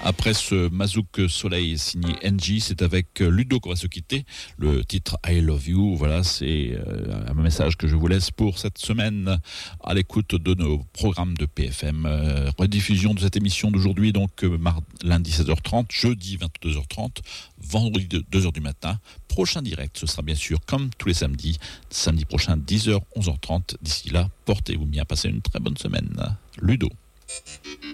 Après ce Mazouk Soleil signé NG, c'est avec Ludo qu'on va se quitter. Le titre I Love You, voilà, c'est un message que je vous laisse pour cette semaine à l'écoute de nos programmes de PFM. Rediffusion de cette émission d'aujourd'hui, donc lundi 16h30, jeudi 22h30, vendredi 2h du matin. Prochain direct, ce sera bien sûr comme tous les samedis, samedi prochain 10h, 11h30. D'ici là, portez-vous bien, passez une très bonne semaine. Ludo.